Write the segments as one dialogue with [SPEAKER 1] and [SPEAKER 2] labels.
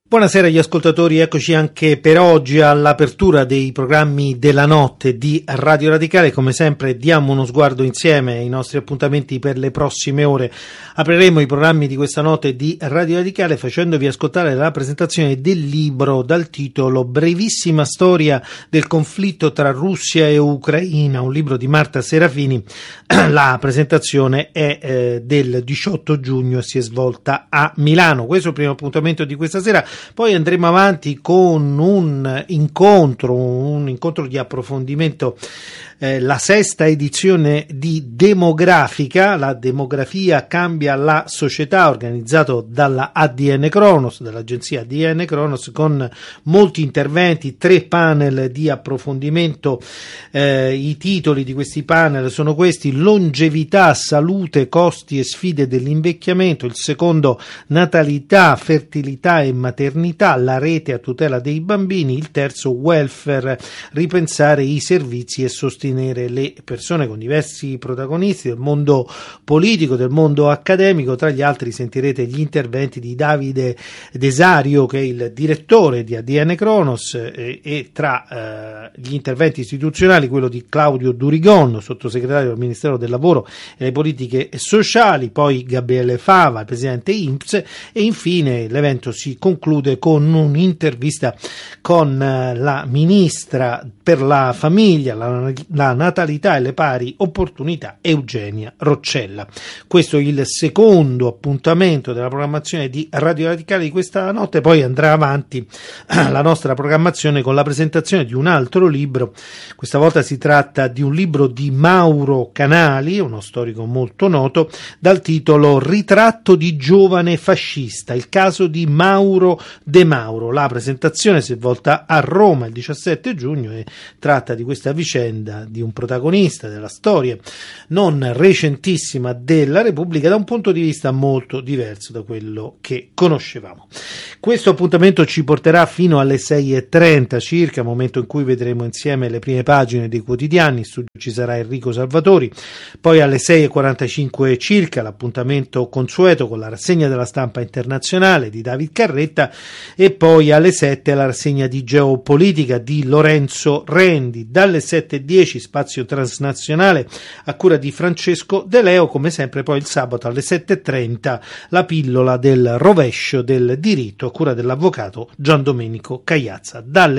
[SPEAKER 1] Buonasera agli ascoltatori, eccoci anche per oggi all'apertura dei programmi della notte di Radio Radicale. Come sempre diamo uno sguardo insieme ai nostri appuntamenti per le prossime ore. Apriremo i programmi di questa notte di Radio Radicale facendovi ascoltare la presentazione del libro dal titolo Brevissima storia del conflitto tra Russia e Ucraina, un libro di Marta Serafini. La presentazione è del 18 giugno e si è svolta a Milano. Questo è il primo appuntamento di questa sera. Poi andremo avanti con un incontro di approfondimento, la sesta edizione di Demografica, la demografia cambia la società, organizzato dalla ADN Kronos, dall'agenzia ADN Kronos, con molti interventi, 3 panel di approfondimento. I titoli di questi panel sono questi: longevità, salute, costi e sfide dell'invecchiamento; il secondo, natalità, fertilità e maternità, la rete a tutela dei bambini; il terzo, welfare, ripensare i servizi e sostenere le persone, con diversi protagonisti del mondo politico, del mondo accademico. Tra gli altri sentirete gli interventi di Davide Desario, che è il direttore di ADN Kronos, e tra gli interventi istituzionali quello di Claudio Durigon, sottosegretario del Ministero del Lavoro e le Politiche Sociali, poi Gabriele Fava, il presidente INPS, e infine l'evento si conclude con un'intervista con la ministra per la famiglia, la natalità e le pari opportunità, Eugenia Roccella. Questo è il secondo appuntamento della programmazione di Radio Radicale di questa notte. Poi andrà avanti la nostra programmazione con la presentazione di un altro libro. Questa volta si tratta di un libro di Mauro Canali, uno storico molto noto, dal titolo Ritratto di giovane fascista, il caso di Mauro De Mauro. La presentazione si è volta a Roma il 17 giugno e tratta di questa vicenda di un protagonista della storia non recentissima della Repubblica da un punto di vista molto diverso da quello che conoscevamo. Questo appuntamento ci porterà fino alle 6:30 circa, momento in cui vedremo insieme le prime pagine dei quotidiani. In studio ci sarà Enrico Salvatori. Poi alle 6:45 circa l'appuntamento consueto con la rassegna della stampa internazionale di David Carretta, e poi alle 7 la rassegna di geopolitica di Lorenzo Rendi. Dalle 7:10 spazio transnazionale a cura di Francesco De Leo. Come sempre poi il sabato alle 7:30 la pillola del rovescio del diritto a cura dell'avvocato Gian Domenico Cagliazza. Dalle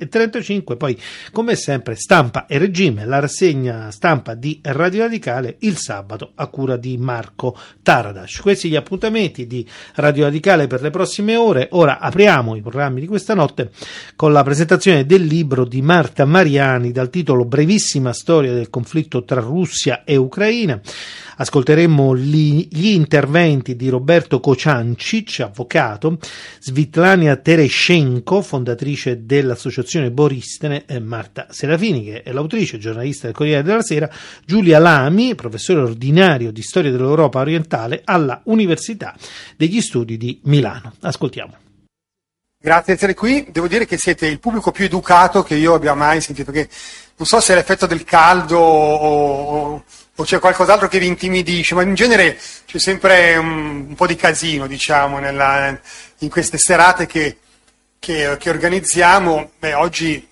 [SPEAKER 1] 7:35 poi come sempre Stampa e Regime, la rassegna stampa di Radio Radicale il sabato a cura di Marco Taradas. Questi gli appuntamenti di Radio Radicale per le prossime ore. Ora apriamo i programmi di questa notte con la presentazione del libro di Marta Mariani dal titolo Brevissima storia del conflitto tra Russia e Ucraina. Ascolteremo gli interventi di Roberto Kociancic, avvocato, Svitlana Tereshenko, fondatrice dell'associazione Boristene, Marta Serafini, che è l'autrice, giornalista del Corriere della Sera, Giulia Lami, professore ordinario di storia dell'Europa orientale alla Università degli Studi di Milano. Ascoltiamo.
[SPEAKER 2] Grazie di essere qui. Devo dire che siete il pubblico più educato che io abbia mai sentito, perché non so se è l'effetto del caldo o c'è qualcos'altro che vi intimidisce, ma in genere c'è sempre un po' di casino, diciamo, in queste serate che organizziamo. Oggi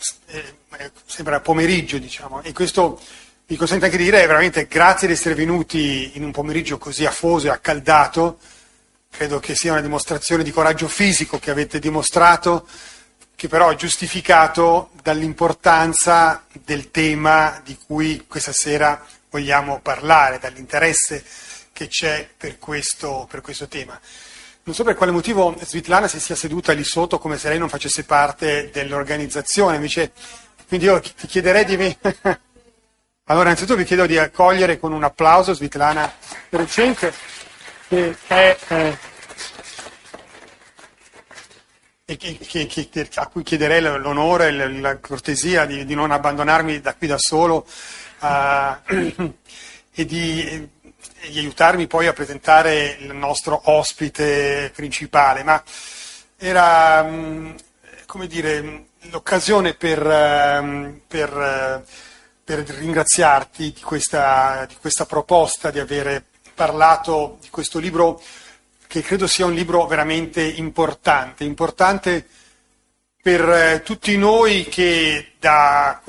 [SPEAKER 2] sembra pomeriggio, diciamo, e questo mi consente anche di dire veramente grazie di essere venuti in un pomeriggio così afoso e accaldato. Credo che sia una dimostrazione di coraggio fisico che avete dimostrato, che però è giustificato dall'importanza del tema di cui questa sera vogliamo parlare, dall'interesse che c'è per questo tema. Non so per quale motivo Svitlana si sia seduta lì sotto come se lei non facesse parte dell'organizzazione, invece, quindi io ti chiederei di... Allora, innanzitutto vi chiedo di accogliere con un applauso Svitlana Tereshenko, che è, a cui chiederei l'onore e la cortesia di non abbandonarmi da qui da solo e di aiutarmi poi a presentare il nostro ospite principale. Ma era, come dire, l'occasione per ringraziarti di questa proposta, di avere parlato di questo libro che credo sia un libro veramente importante per tutti noi che da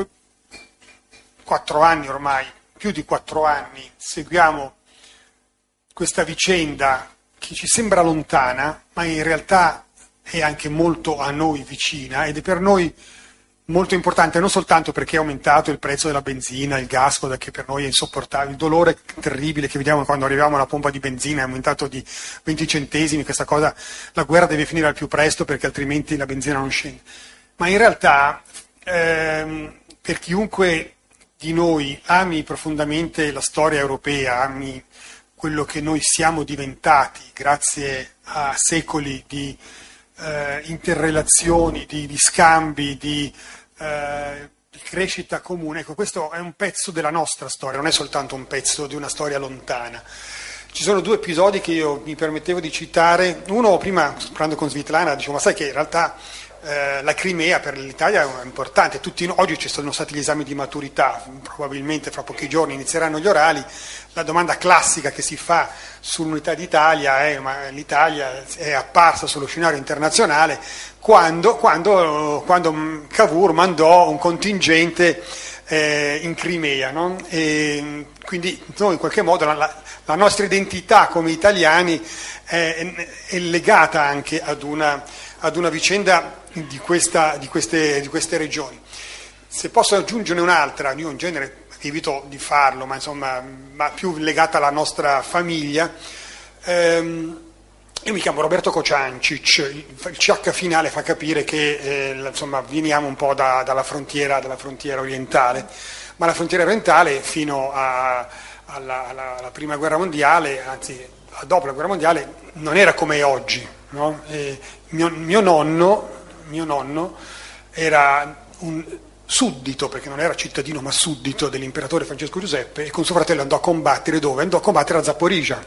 [SPEAKER 2] 4 anni ormai, più di 4 anni, seguiamo questa vicenda che ci sembra lontana, ma in realtà è anche molto a noi vicina ed è per noi molto importante, non soltanto perché è aumentato il prezzo della benzina, il gas, cosa che per noi è insopportabile, il dolore terribile che vediamo quando arriviamo alla pompa di benzina è aumentato di 20 centesimi, questa cosa, la guerra deve finire al più presto perché altrimenti la benzina non scende. Ma in realtà per chiunque di noi ami profondamente la storia europea, ami quello che noi siamo diventati grazie a secoli di interrelazioni, di scambi, di crescita comune. Ecco, questo è un pezzo della nostra storia, non è soltanto un pezzo di una storia lontana. Ci sono 2 episodi che io mi permettevo di citare. Uno, prima parlando con Svitlana, dicevo, ma sai che in realtà la Crimea per l'Italia è importante. Oggi ci sono stati gli esami di maturità, probabilmente fra pochi giorni inizieranno gli orali. La domanda classica che si fa sull'unità d'Italia è: ma l'Italia è apparsa sullo scenario internazionale quando Cavour mandò un contingente in Crimea, no? E quindi noi in qualche modo la nostra identità come italiani è legata anche ad una vicenda di queste regioni. Se posso aggiungere un'altra, io in genere evito di farlo, ma insomma più legata alla nostra famiglia, io mi chiamo Roberto Kociancic, il CH finale fa capire che insomma veniamo un po' dalla frontiera orientale, ma la frontiera orientale fino alla prima guerra mondiale, anzi dopo la guerra mondiale, non era come oggi, no? Mio nonno era un suddito, perché non era cittadino ma suddito dell'imperatore Francesco Giuseppe, e con suo fratello andò a combattere dove? Andò a combattere a Zaporizia,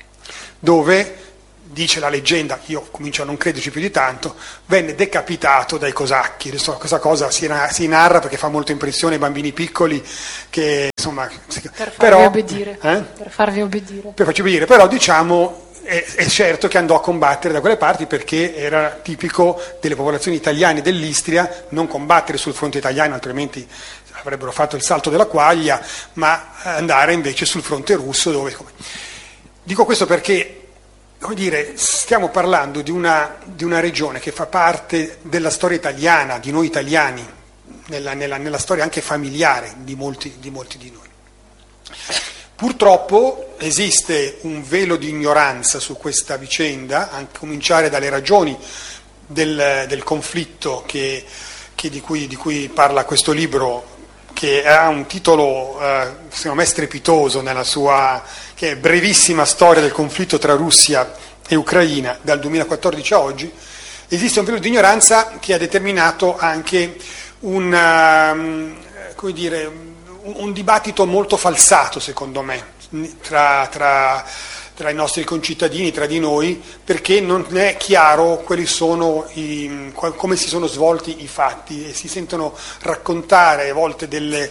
[SPEAKER 2] dove, dice la leggenda, io comincio a non crederci più di tanto, venne decapitato dai cosacchi. Adesso questa cosa si narra perché fa molta impressione ai bambini piccoli, che insomma
[SPEAKER 3] per farvi obbedire,
[SPEAKER 2] per farci obbedire, però diciamo è certo che andò a combattere da quelle parti, perché era tipico delle popolazioni italiane dell'Istria non combattere sul fronte italiano, altrimenti avrebbero fatto il salto della quaglia, ma andare invece sul fronte russo, dove... Dico questo perché, come dire, stiamo parlando di una regione che fa parte della storia italiana, di noi italiani, nella storia anche familiare di molti di noi. Purtroppo esiste un velo di ignoranza su questa vicenda, a cominciare dalle ragioni del conflitto di cui parla questo libro, che ha un titolo secondo me strepitoso nella sua, che è Brevissima storia del conflitto tra Russia e Ucraina dal 2014 a oggi. Esiste un velo di ignoranza che ha determinato anche un dibattito molto falsato, secondo me, tra i nostri concittadini, tra di noi, perché non è chiaro quali sono come si sono svolti i fatti, e si sentono raccontare a volte delle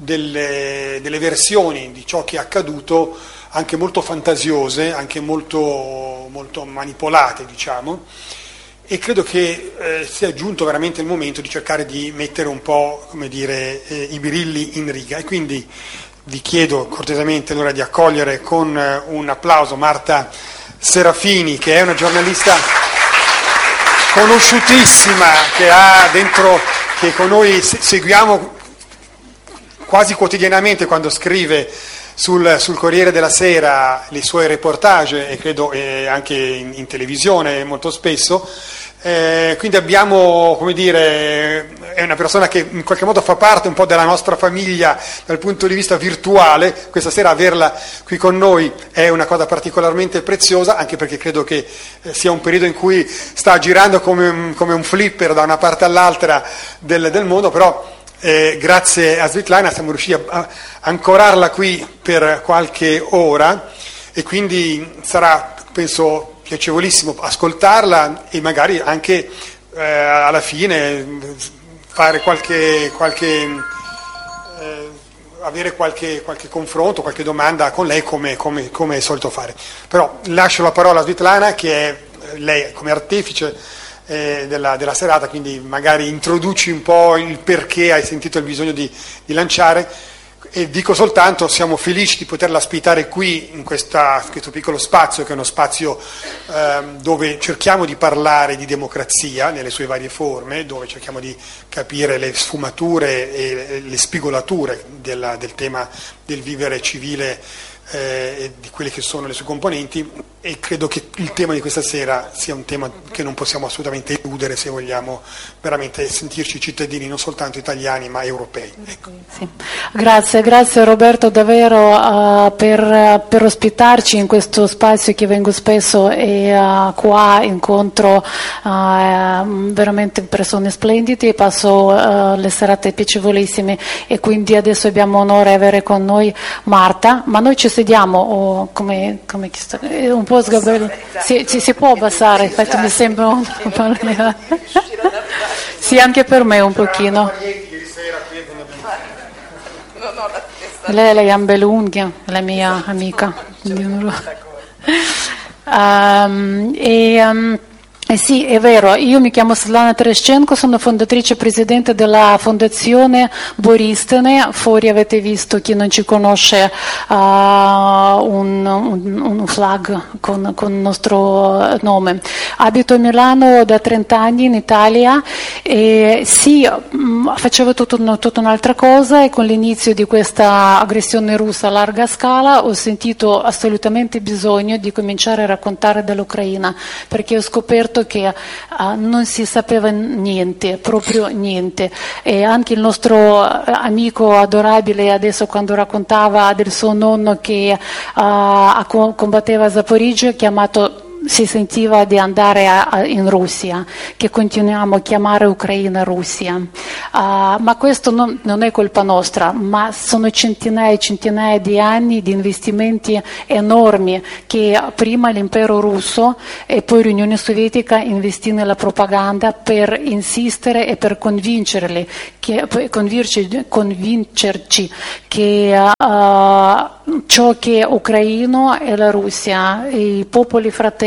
[SPEAKER 2] versioni di ciò che è accaduto, anche molto fantasiose, anche molto, molto manipolate, diciamo. E credo che sia giunto veramente il momento di cercare di mettere un po', come dire, i birilli in riga. E quindi vi chiedo cortesemente allora di accogliere con un applauso Marta Serafini, che è una giornalista conosciutissima, che con noi seguiamo quasi quotidianamente quando scrive sul Corriere della Sera i suoi reportage, e credo anche in televisione molto spesso. Quindi abbiamo, come dire, è una persona che in qualche modo fa parte un po' della nostra famiglia dal punto di vista virtuale. Questa sera averla qui con noi è una cosa particolarmente preziosa, anche perché credo che sia un periodo in cui sta girando come un flipper da una parte all'altra del mondo, però grazie a Svitlana siamo riusciti a ancorarla qui per qualche ora, e quindi sarà, penso, piacevolissimo ascoltarla, e magari anche avere qualche confronto, qualche domanda con lei come è solito fare. Però lascio la parola a Svetlana, che è lei come artefice della serata, quindi magari introduci un po' il perché hai sentito il bisogno di lanciare, e dico soltanto siamo felici di poterla ospitare qui in questo piccolo spazio, che è uno spazio dove cerchiamo di parlare di democrazia nelle sue varie forme, dove cerchiamo di capire le sfumature e le spigolature del tema del vivere civile e di quelle che sono le sue componenti, e credo che il tema di questa sera sia un tema che non possiamo assolutamente eludere se vogliamo veramente sentirci cittadini non soltanto italiani ma europei. Ecco.
[SPEAKER 3] Sì. Grazie Roberto davvero per ospitarci in questo spazio che vengo spesso, e qua incontro veramente persone splendide, passo le serate piacevolissime, e quindi adesso abbiamo onore di avere con noi Marta, ma noi ci sediamo come un po' sgabello. Si può abbassare, infatti mi sembra un po'. Sì, anche per me un pochino. Lei ha le gambe lunghe, la mia amica. Sì, è vero, io mi chiamo Svetlana Tereshchenko, sono fondatrice e presidente della fondazione Boristene. Fuori avete visto, chi non ci conosce, un flag con il nostro nome. Abito a Milano da 30 anni in Italia, e sì, facevo tutta un'altra cosa, e con l'inizio di questa aggressione russa a larga scala ho sentito assolutamente bisogno di cominciare a raccontare dell'Ucraina, perché ho scoperto che non si sapeva niente, proprio niente, e anche il nostro amico adorabile adesso, quando raccontava del suo nonno che combatteva a Zaporizhzhia, chiamato, si sentiva di andare in Russia, che continuiamo a chiamare Ucraina Russia, ma questo non è colpa nostra, ma sono centinaia e centinaia di anni di investimenti enormi che prima l'impero russo e poi l'Unione Sovietica investì nella propaganda per insistere e per convincerci che ciò che è ucraino è la Russia, i popoli fratelli,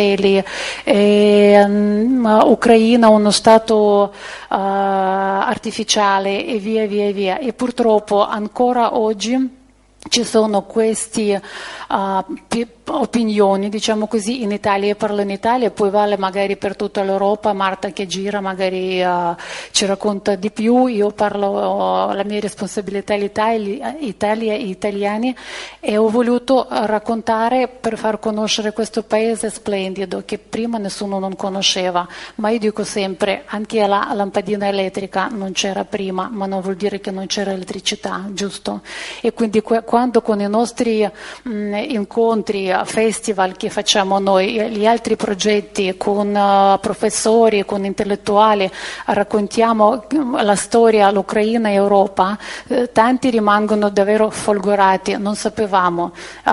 [SPEAKER 3] Ucraina uno stato artificiale, e via. E purtroppo ancora oggi ci sono questi opinioni, diciamo così, in Italia. Io parlo in Italia, poi vale magari per tutta l'Europa. Marta che gira magari ci racconta di più. Io parlo, la mia responsabilità è l'Italia e gli italiani, e ho voluto raccontare per far conoscere questo paese splendido che prima nessuno non conosceva. Ma io dico sempre, anche la lampadina elettrica non c'era prima, ma non vuol dire che non c'era elettricità, giusto? E quindi quando con i nostri incontri, festival che facciamo noi, gli altri progetti con professori, con intellettuali, raccontiamo la storia, l'Ucraina e Europa, tanti rimangono davvero folgorati, non sapevamo,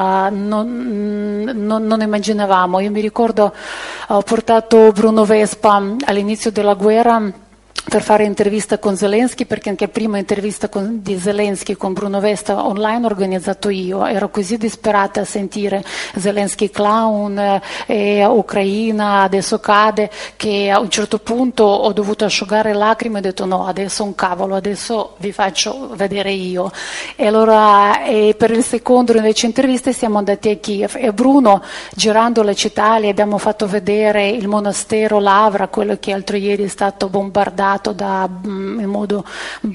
[SPEAKER 3] non immaginavamo. Io mi ricordo, ho portato Bruno Vespa all'inizio della guerra per fare intervista con Zelensky, perché anche prima intervista di Zelensky con Bruno Vespa online ho organizzato io. Ero così disperata a sentire Zelensky clown, Ucraina adesso cade, che a un certo punto ho dovuto asciugare lacrime e ho detto no, adesso un cavolo, adesso vi faccio vedere io. E allora per il secondo invece interviste siamo andati a Kiev, e Bruno, girando la città, le abbiamo fatto vedere il monastero Lavra, quello che l'altro ieri è stato bombardato in modo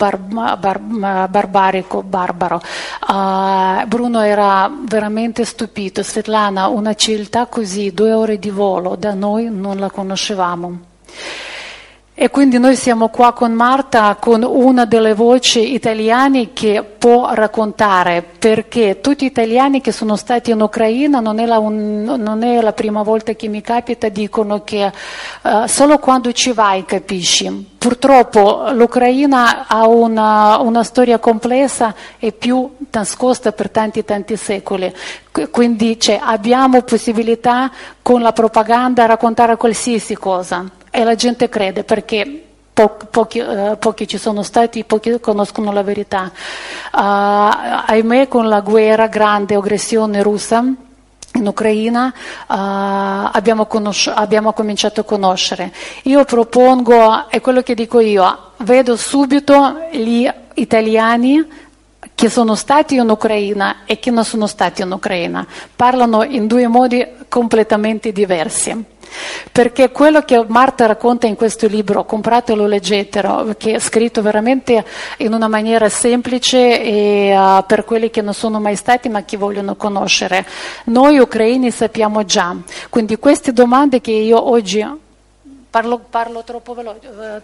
[SPEAKER 3] barbaro. Bruno era veramente stupito. Svetlana, una civiltà così, 2 ore di volo, da noi non la conoscevamo. E quindi noi siamo qua con Marta, con una delle voci italiane che può raccontare, perché tutti gli italiani che sono stati in Ucraina, non è la prima volta che mi capita, dicono che solo quando ci vai capisci. Purtroppo l'Ucraina ha una storia complessa e più nascosta per tanti secoli, quindi abbiamo possibilità con la propaganda raccontare qualsiasi cosa. E la gente crede, perché pochi ci sono stati, pochi conoscono la verità. Ahimè, con la guerra, grande aggressione russa in Ucraina, abbiamo cominciato a conoscere. Io propongo, è quello che dico io, vedo subito gli italiani che sono stati in Ucraina e che non sono stati in Ucraina. Parlano in due modi completamente diversi. Perché quello che Marta racconta in questo libro, compratelo, leggetelo, che è scritto veramente in una maniera semplice e per quelli che non sono mai stati ma che vogliono conoscere. Noi ucraini sappiamo già, quindi queste domande che io oggi parlo troppo veloce,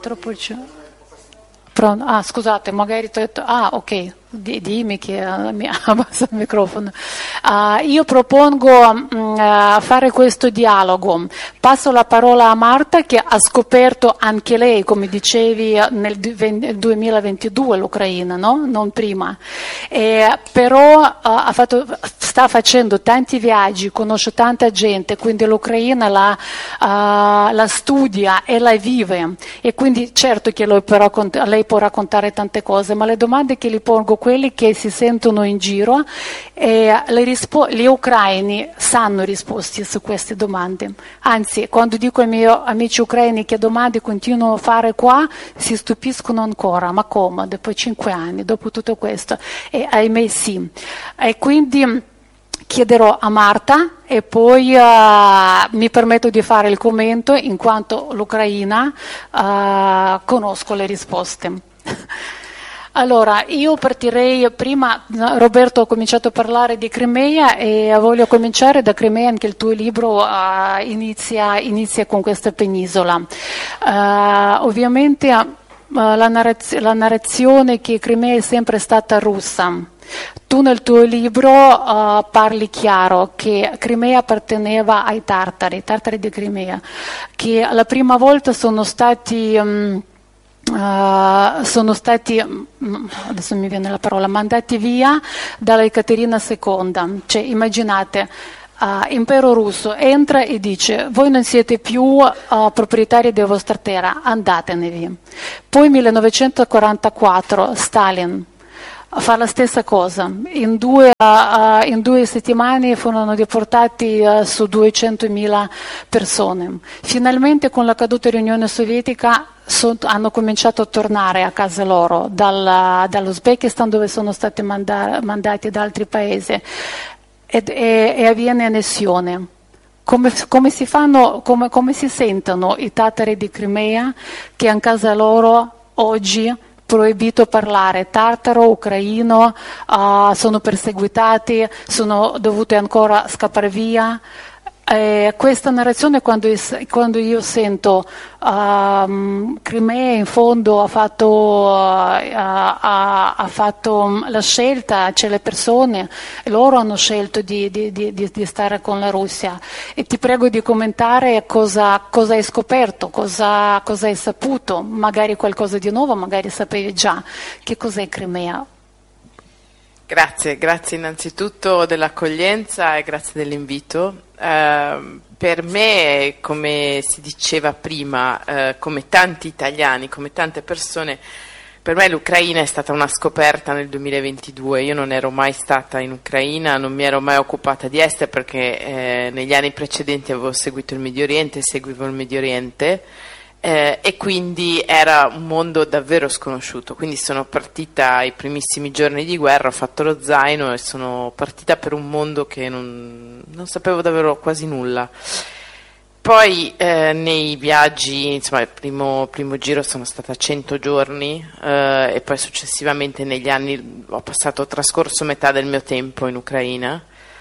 [SPEAKER 3] scusate, magari ti ho detto, ok, dimmi che mi abbassa il microfono. Io propongo fare questo dialogo. Passo la parola a Marta, che ha scoperto anche lei, come dicevi, nel 2022 l'Ucraina, no? Non prima. Però sta facendo tanti viaggi, conosce tanta gente, quindi l'Ucraina la studia e la vive. E quindi certo che lei può raccontare tante cose, ma le domande che gli pongo, quelli che si sentono in giro, gli ucraini sanno risposte su queste domande. Anzi, quando dico ai miei amici ucraini che domande continuano a fare qua, si stupiscono ancora, ma come? Dopo 5 anni, dopo tutto questo? E ahimè sì. E quindi chiederò a Marta e poi mi permetto di fare il commento, in quanto l'Ucraina conosco le risposte. Allora, io partirei prima, Roberto ha cominciato a parlare di Crimea e voglio cominciare da Crimea, anche il tuo libro inizia con questa penisola. Ovviamente la narrazione che Crimea è sempre stata russa. Tu nel tuo libro parli chiaro che Crimea apparteneva ai tartari di Crimea, che la prima volta sono stati adesso mi viene la parola, mandati via dalla Ekaterina II. Cioè, immaginate, impero russo entra e dice: voi non siete più proprietari della vostra terra, andatenevi. Poi 1944 Stalin fa la stessa cosa, in 2 settimane furono deportati su 200.000 persone. Finalmente, con la caduta dell'Unione Sovietica, hanno cominciato a tornare a casa loro dall'Uzbekistan, dove sono stati mandati da altri paesi, e avviene annessione. Come si sentono i tatari di Crimea, che a casa loro oggi proibito parlare tartaro, ucraino, sono perseguitati, sono dovuti ancora scappare via. Questa narrazione, quando io sento Crimea in fondo ha fatto la scelta, c'è le persone, loro hanno scelto di stare con la Russia, e ti prego di commentare cosa hai scoperto, cosa hai saputo, magari qualcosa di nuovo, magari sapevi già. Che cos'è Crimea?
[SPEAKER 4] Grazie innanzitutto dell'accoglienza e grazie dell'invito. Per me, come si diceva prima, come tanti italiani, come tante persone, per me l'Ucraina è stata una scoperta nel 2022. Io non ero mai stata in Ucraina, non mi ero mai occupata di esteri perché negli anni precedenti avevo seguito il Medio Oriente, seguivo il Medio Oriente. E quindi era un mondo davvero sconosciuto, quindi sono partita ai primissimi giorni di guerra, ho fatto lo zaino e sono partita per un mondo che non sapevo davvero quasi nulla. Poi nei viaggi, insomma, il primo giro sono stata 100 giorni e poi successivamente negli anni ho trascorso metà del mio tempo in Ucraina.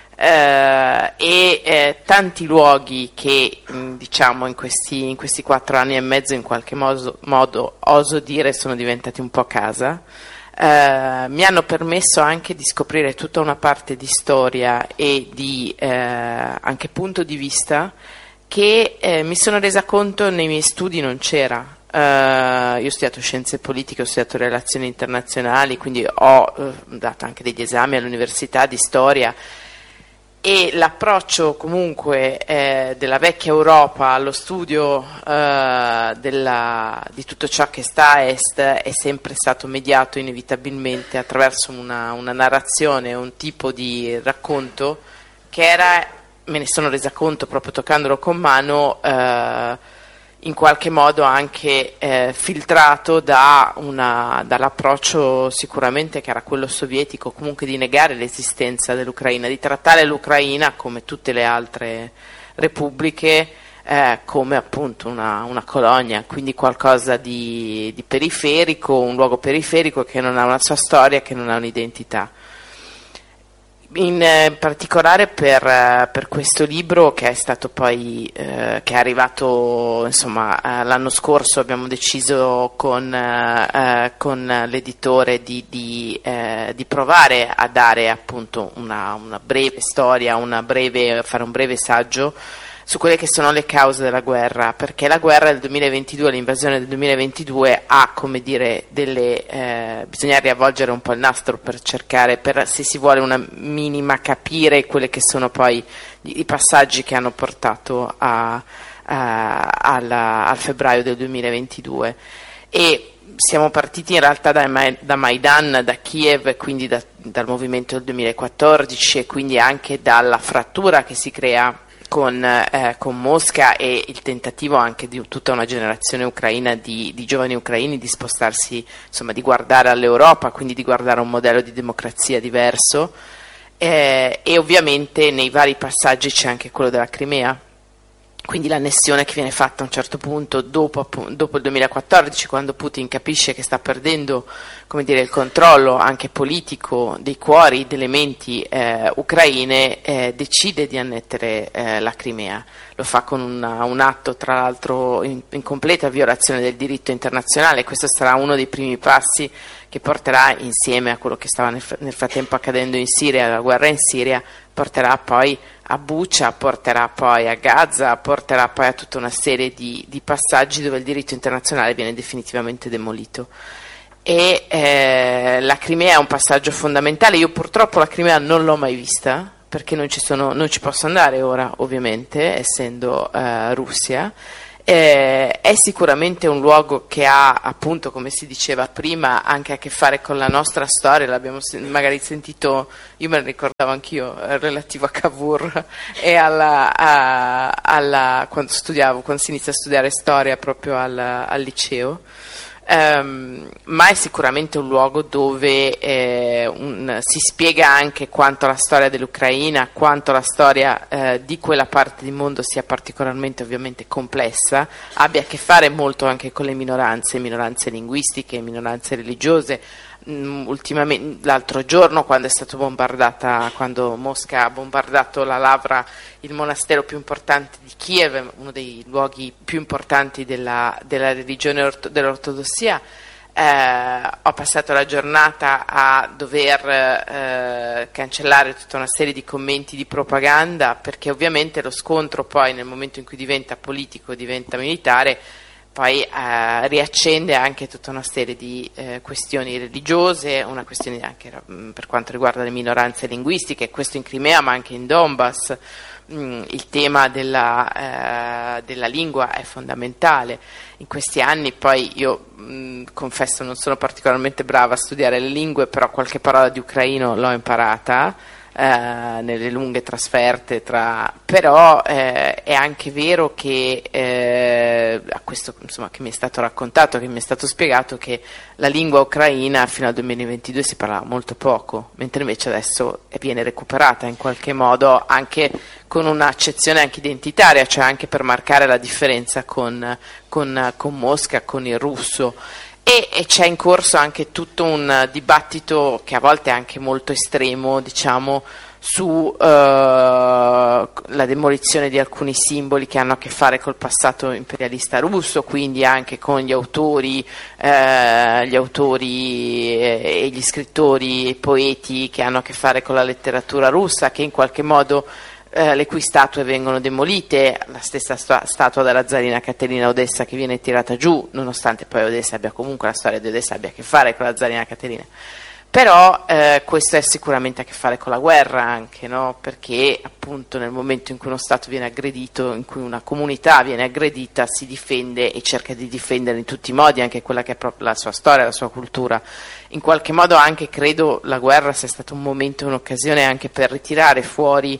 [SPEAKER 4] Tanti luoghi che diciamo in questi 4 anni e mezzo in qualche modo oso dire sono diventati un po' casa, mi hanno permesso anche di scoprire tutta una parte di storia e di anche punto di vista che mi sono resa conto nei miei studi non c'era. Io ho studiato scienze politiche, ho studiato relazioni internazionali, quindi ho dato anche degli esami all'università di storia. e l'approccio comunque della vecchia Europa allo studio di tutto ciò che sta a est è sempre stato mediato inevitabilmente attraverso una narrazione, un tipo di racconto che era, me ne sono resa conto proprio toccandolo con mano, in qualche modo anche filtrato dall'approccio sicuramente che era quello sovietico, comunque di negare l'esistenza dell'Ucraina, di trattare l'Ucraina come tutte le altre repubbliche come appunto una colonia, quindi qualcosa di periferico, un luogo periferico che non ha una sua storia, che non ha un'identità. In particolare per questo libro, che è stato poi che è arrivato insomma l'anno scorso, abbiamo deciso con l'editore di provare a dare appunto una breve storia, fare un breve saggio su quelle che sono le cause della guerra, perché la guerra del 2022, l'invasione del 2022 ha, come dire, bisogna riavvolgere un po' il nastro per cercare, se si vuole una minima capire quelle che sono poi i passaggi che hanno portato al febbraio del 2022. E siamo partiti in realtà da Maidan, da Kiev, quindi dal movimento del 2014, e quindi anche dalla frattura che si crea con Mosca e il tentativo anche di tutta una generazione ucraina di giovani ucraini di spostarsi, insomma di guardare all'Europa, quindi di guardare a un modello di democrazia diverso, e ovviamente nei vari passaggi c'è anche quello della Crimea, quindi l'annessione che viene fatta a un certo punto dopo il 2014, quando Putin capisce che sta perdendo, come dire, il controllo anche politico dei cuori, delle menti ucraine, decide di annettere la Crimea. Lo fa con un atto tra l'altro in completa violazione del diritto internazionale. Questo sarà uno dei primi passi che porterà, insieme a quello che stava nel frattempo accadendo in Siria, la guerra in Siria, porterà poi a Bucha, porterà poi a Gaza, porterà poi a tutta una serie di passaggi dove il diritto internazionale viene definitivamente demolito. E la Crimea è un passaggio fondamentale. Io purtroppo la Crimea non l'ho mai vista, perché non ci posso andare ora, ovviamente, essendo Russia. È sicuramente un luogo che ha, appunto, come si diceva prima, anche a che fare con la nostra storia. L'abbiamo magari sentito, io me lo ricordavo anch'io, relativo a Cavour e quando si inizia a studiare storia proprio al liceo. Ma è sicuramente un luogo dove si spiega anche quanto la storia dell'Ucraina, quanto la storia di quella parte del mondo sia particolarmente ovviamente complessa, abbia a che fare molto anche con le minoranze linguistiche, minoranze religiose. Ultimamente, l'altro giorno, quando Mosca ha bombardato la Lavra, il monastero più importante di Kiev, uno dei luoghi più importanti della religione dell'ortodossia, ho passato la giornata a dover cancellare tutta una serie di commenti di propaganda, perché ovviamente lo scontro poi, nel momento in cui diventa politico, diventa militare, poi riaccende anche tutta una serie di questioni religiose, una questione anche per quanto riguarda le minoranze linguistiche, questo in Crimea ma anche in Donbass. Il tema della lingua è fondamentale. In questi anni poi io confesso non sono particolarmente brava a studiare le lingue, però qualche parola di ucraino l'ho imparata nelle lunghe trasferte però è anche vero che a questo, insomma, che mi è stato raccontato, che mi è stato spiegato, che la lingua ucraina fino al 2022 si parlava molto poco, mentre invece adesso viene recuperata in qualche modo, anche con un'accezione anche identitaria, cioè anche per marcare la differenza con Mosca, con il russo. E c'è in corso anche tutto un dibattito che a volte è anche molto estremo, diciamo, su la demolizione di alcuni simboli che hanno a che fare col passato imperialista russo, quindi anche con gli autori e gli scrittori e poeti che hanno a che fare con la letteratura russa, che in qualche modo le cui statue vengono demolite, la stessa statua della zarina Caterina Odessa che viene tirata giù, nonostante poi Odessa abbia, comunque la storia di Odessa abbia a che fare con la zarina Caterina. Però questo è sicuramente a che fare con la guerra anche, no? Perché appunto nel momento in cui uno Stato viene aggredito, in cui una comunità viene aggredita, si difende e cerca di difendere in tutti i modi anche quella che è proprio la sua storia, la sua cultura. In qualche modo anche credo la guerra sia stato un momento, un'occasione anche per ritirare fuori,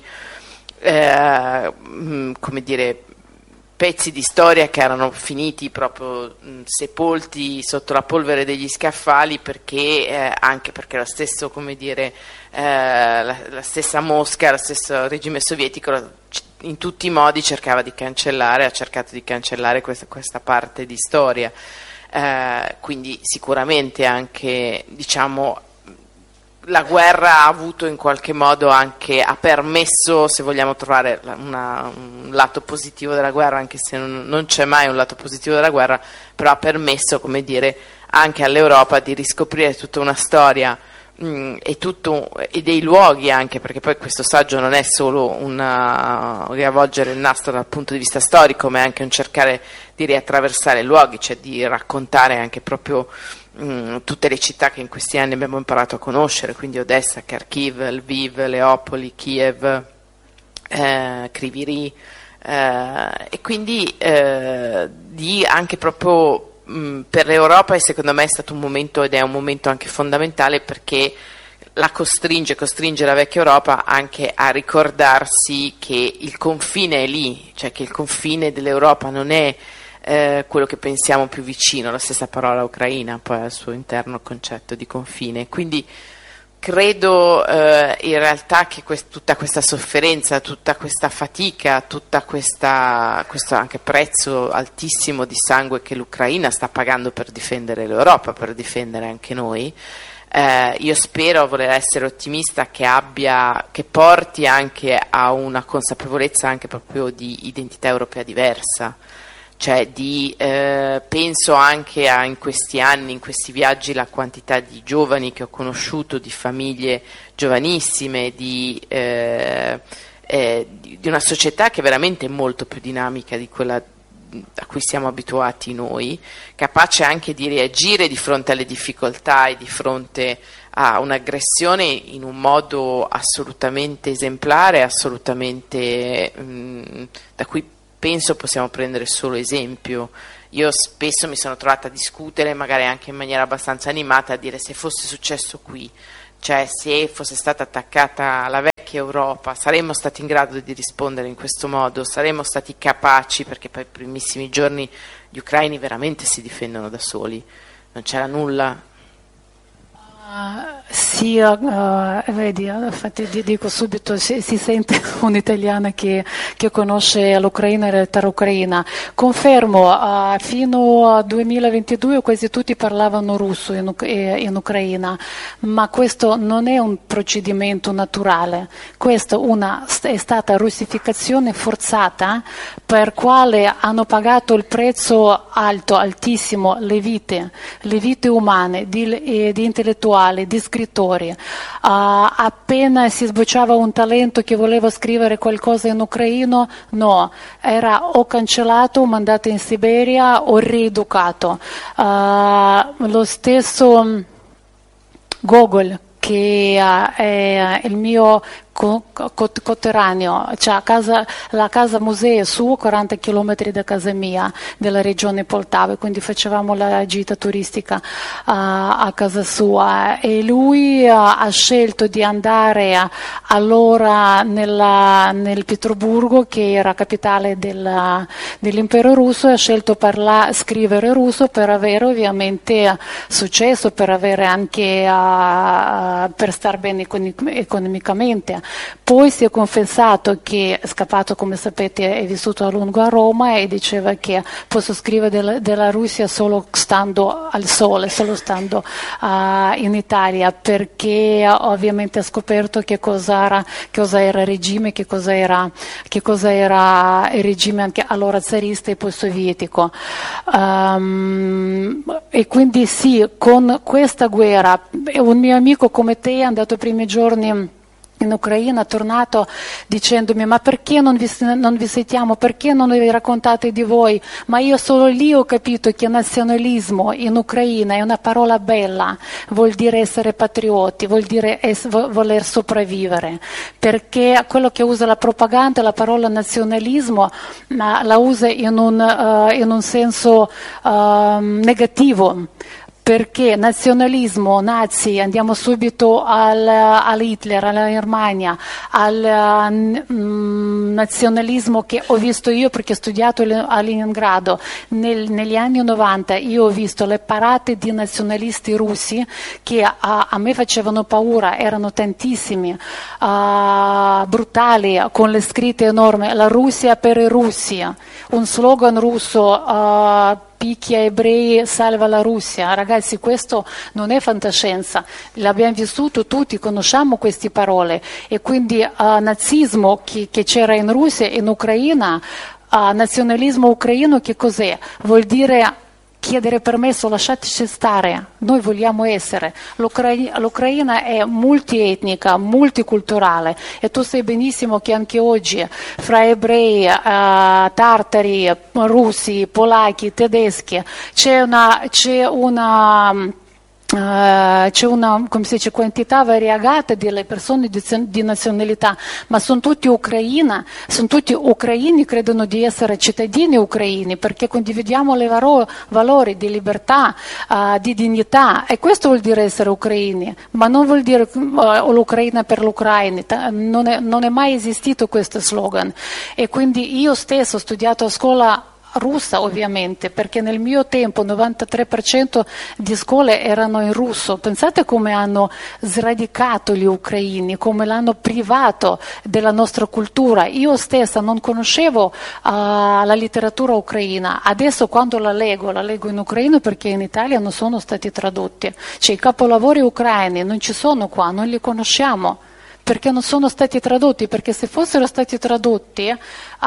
[SPEAKER 4] come dire, pezzi di storia che erano finiti proprio sepolti sotto la polvere degli scaffali, perché anche perché lo stesso, come dire, la stessa Mosca, lo stesso regime sovietico in tutti i modi ha cercato di cancellare questa parte di storia, quindi sicuramente anche, diciamo, la guerra ha avuto in qualche modo anche, ha permesso, se vogliamo trovare un lato positivo della guerra, anche se non c'è mai un lato positivo della guerra, però ha permesso, come dire, anche all'Europa di riscoprire tutta una storia e dei luoghi anche, perché poi questo saggio non è solo un riavvolgere il nastro dal punto di vista storico, ma è anche un cercare di riattraversare i luoghi, cioè di raccontare anche proprio tutte le città che in questi anni abbiamo imparato a conoscere, quindi Odessa, Kharkiv, Lviv, Leopoli, Kiev, Kryvyi Rih, e quindi di anche proprio per l'Europa, e secondo me è stato un momento, ed è un momento anche fondamentale, perché la costringe la vecchia Europa anche a ricordarsi che il confine è lì, cioè che il confine dell'Europa non è quello che pensiamo più vicino, la stessa parola ucraina poi al suo interno concetto di confine. Quindi credo in realtà che tutta questa sofferenza, tutta questa fatica, questo anche prezzo altissimo di sangue che l'Ucraina sta pagando per difendere l'Europa, per difendere anche noi, io spero, voler essere ottimista, che porti anche a una consapevolezza anche proprio di identità europea diversa. Cioè penso anche in questi anni, in questi viaggi, la quantità di giovani che ho conosciuto, di famiglie giovanissime, di una società che è veramente molto più dinamica di quella a cui siamo abituati noi, capace anche di reagire di fronte alle difficoltà e di fronte a un'aggressione in un modo assolutamente esemplare, assolutamente da cui penso possiamo prendere solo esempio. Io spesso mi sono trovata a discutere, magari anche in maniera abbastanza animata, a dire: se fosse successo qui, cioè se fosse stata attaccata la vecchia Europa, saremmo stati in grado di rispondere in questo modo, saremmo stati capaci, perché poi i primissimi giorni gli ucraini veramente si difendono da soli, non c'era nulla.
[SPEAKER 3] Sì, vedi, infatti dico subito, si sente un'italiana che conosce l'Ucraina e la realtà ucraina. Confermo, fino al 2022 quasi tutti parlavano russo in Ucraina, ma questo non è un procedimento naturale, questo è stata russificazione forzata per quale hanno pagato il prezzo alto, altissimo, le vite umane di intellettuali, di scrittori. Appena si sbocciava un talento che voleva scrivere qualcosa in ucraino, no, era o cancellato, o mandato in Siberia o rieducato. Lo stesso Gogol, che è il mio coterraneo, cioè la casa museo è su 40 km da casa mia, della regione Poltava, quindi facevamo la gita turistica a casa sua, e lui ha scelto di andare allora nel Pietroburgo, che era capitale dell'impero russo, e ha scelto scrivere russo per avere ovviamente successo, per avere anche per star bene economicamente. Poi si è confessato che è scappato, come sapete, è vissuto a lungo a Roma, e diceva che posso scrivere della Russia solo stando al sole, solo stando in Italia, perché ovviamente ha scoperto che cosa era il regime, che cosa era il regime anche allora zarista e poi sovietico. E quindi sì, con questa guerra, un mio amico come te è andato i primi giorni in Ucraina, tornato dicendomi: ma perché non visitiamo, perché non vi raccontate di voi? Ma io solo lì ho capito che nazionalismo in Ucraina è una parola bella, vuol dire essere patrioti, vuol dire voler sopravvivere, perché quello che usa la propaganda, la parola nazionalismo, la usa in un senso negativo. Perché nazionalismo, nazi, andiamo subito al Hitler, alla Germania, al nazionalismo che ho visto io perché ho studiato a Leningrado. Negli anni 90 io ho visto le parate di nazionalisti russi che a me facevano paura, erano tantissimi, brutali, con le scritte enormi: la Russia per i russi, un slogan russo, picchia ebrei, salva la Russia. Ragazzi, questo non è fantascienza, l'abbiamo vissuto tutti, conosciamo queste parole. E quindi nazismo che c'era in Russia, in Ucraina, nazionalismo ucraino, che cos'è? Vuol dire chiedere permesso, lasciateci stare, noi vogliamo essere. L'Ucraina è multietnica, multiculturale, e tu sai benissimo che anche oggi fra ebrei, tartari, russi, polacchi, tedeschi c'è una come si dice, quantità variegata delle persone di nazionalità, ma sono tutti ucraini, credono di essere cittadini ucraini, perché condividiamo i valori di libertà, di dignità, e questo vuol dire essere ucraini, ma non vuol dire l'Ucraina per l'Ucraina, non è mai esistito questo slogan. E quindi io stesso ho studiato a scuola russa, ovviamente, perché nel mio tempo il 93% di scuole erano in russo. Pensate come hanno sradicato gli ucraini, come l'hanno privato della nostra cultura. Io stessa non conoscevo la letteratura ucraina, adesso quando la leggo in ucraino, perché in Italia non sono stati tradotti, cioè i capolavori ucraini non ci sono qua, non li conosciamo, perché non sono stati tradotti, perché se fossero stati tradotti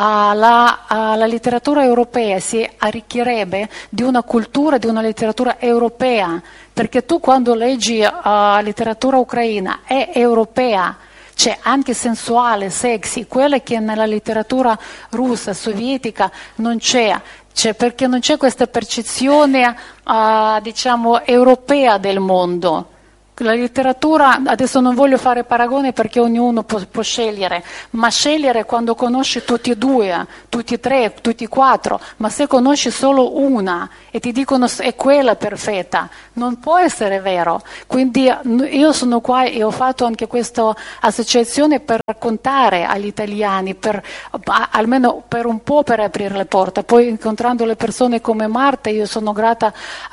[SPEAKER 3] la letteratura europea si arricchirebbe di una cultura, di una letteratura europea, perché tu quando leggi letteratura ucraina è europea, cioè anche sensuale, sexy, quella che nella letteratura russa, sovietica non c'è. Cioè, perché non c'è questa percezione diciamo europea del mondo. La letteratura, adesso non voglio fare paragone perché ognuno può scegliere, ma scegliere quando conosci tutti e due, tutti e tre, tutti e quattro, ma se conosci solo una e ti dicono è quella perfetta, non può essere vero. Quindi io sono qua e ho fatto anche questa associazione per raccontare agli italiani, almeno per un po' per aprire le porte. Poi incontrando le persone come Marta, io sono grata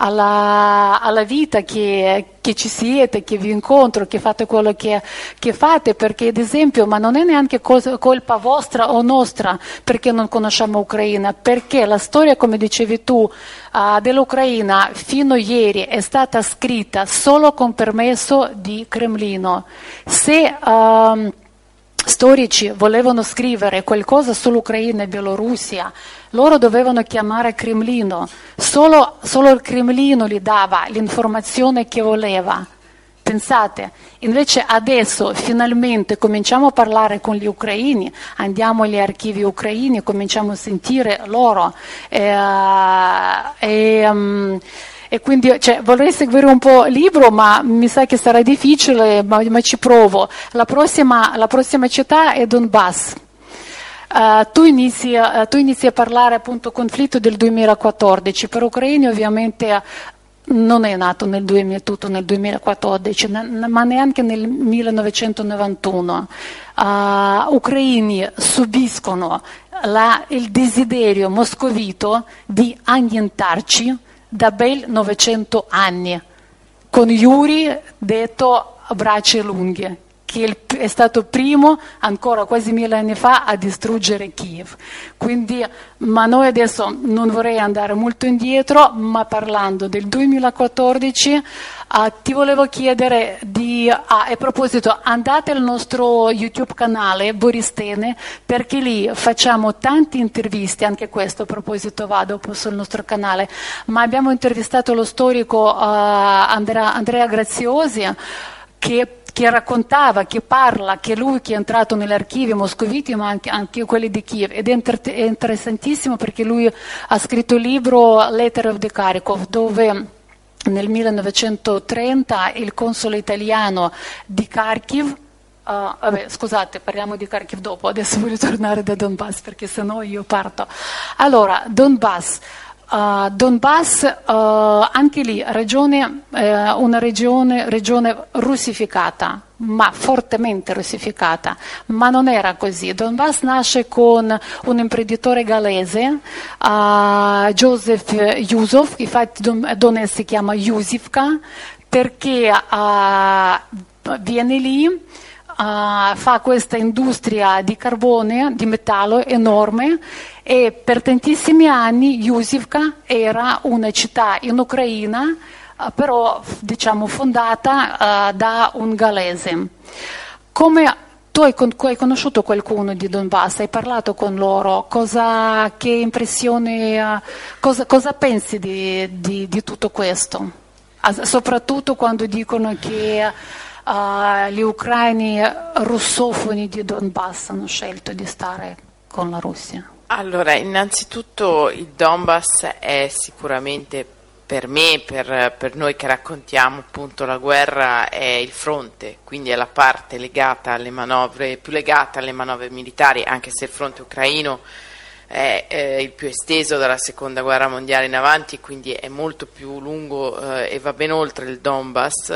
[SPEAKER 3] alla vita che ci siete, che vi incontro, che fate quello che fate, perché ad esempio, ma non è neanche colpa vostra o nostra perché non conosciamo Ucraina, perché la storia, come dicevi tu, dell'Ucraina fino a ieri è stata scritta solo con permesso di Cremlino. Se storici volevano scrivere qualcosa sull'Ucraina e Bielorussia, loro dovevano chiamare Cremlino, solo il Cremlino gli dava l'informazione che voleva. Pensate, invece adesso finalmente cominciamo a parlare con gli ucraini, andiamo agli archivi ucraini, cominciamo a sentire loro e quindi vorrei seguire un po' il libro, ma mi sa che sarà difficile, ma ci provo. La prossima città è Donbass. Tu inizi a parlare appunto conflitto del 2014, per ucraini ovviamente non è nato tutto nel 2014, ma neanche nel 1991. Ucraini subiscono il desiderio moscovito di annientarci da ben 900 anni, con Yuri detto braccia lunghe, che è stato il primo, ancora quasi 1000 anni fa, a distruggere Kiev. Quindi, ma noi adesso non vorrei andare molto indietro, ma parlando del 2014, ti volevo chiedere a proposito, andate al nostro YouTube canale Boristene, perché lì facciamo tante interviste, anche questo a proposito va dopo sul nostro canale, ma abbiamo intervistato lo storico Andrea Graziosi, che che raccontava, che parla, che lui che è entrato negli archivi moscoviti, ma anche quelli di Kiev. Ed è interessantissimo perché lui ha scritto il libro Letter of the Kharkov, dove nel 1930 il console italiano di Kharkiv, scusate, parliamo di Kharkiv dopo, adesso voglio tornare da Donbass perché sennò io parto. Allora, Donbass, anche lì una regione russificata, ma fortemente russificata, ma non era così. Donbass nasce con un imprenditore gallese, Joseph Yusov, infatti Donetsk si chiama Yusivka, perché viene lì, fa questa industria di carbone, di metallo enorme, e per tantissimi anni Yusivka era una città in Ucraina, però diciamo fondata da un gallese. Come tu hai conosciuto qualcuno di Donbass, hai parlato con loro, che impressione, cosa pensi di tutto questo? Soprattutto quando dicono che gli ucraini russofoni di Donbass hanno scelto di stare con la Russia.
[SPEAKER 4] Allora, innanzitutto il Donbass è sicuramente, per me, per noi che raccontiamo appunto la guerra, è il fronte, quindi è la parte legata alle manovre, più legata alle manovre militari, anche se il fronte ucraino è il più esteso dalla seconda guerra mondiale in avanti, quindi è molto più lungo e va ben oltre il Donbass,